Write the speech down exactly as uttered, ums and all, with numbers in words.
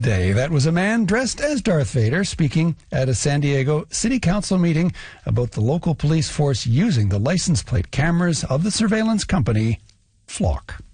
Day. That was a man dressed as Darth Vader speaking at a San Diego City Council meeting about the local police force using the license plate cameras of the surveillance company Flock.